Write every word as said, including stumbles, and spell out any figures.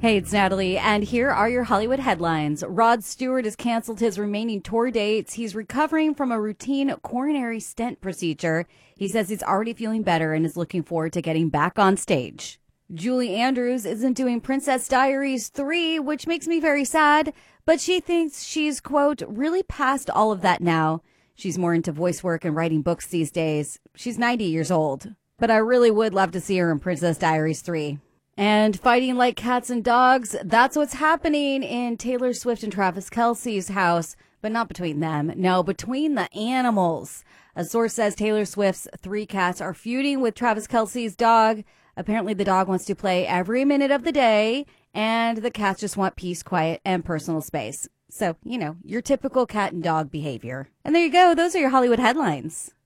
Hey, it's Natalie, and here are your Hollywood headlines. Rod Stewart has canceled his remaining tour dates. He's recovering from a routine coronary stent procedure. He says he's already feeling better and is looking forward to getting back on stage. Julie Andrews isn't doing Princess Diaries three, which makes me very sad, but she thinks she's, quote, really past all of that now. She's more into voice work and writing books these days. She's ninety years old, but I really would love to see her in Princess Diaries three. And fighting like cats and dogs, that's what's happening in Taylor Swift and Travis Kelce's house, but not between them. No, between the animals. A source says Taylor Swift's three cats are feuding with Travis Kelce's dog. Apparently the dog wants to play every minute of the day, and the cats just want peace, quiet, and personal space. So, you know, your typical cat and dog behavior. And there you go. Those are your Hollywood headlines.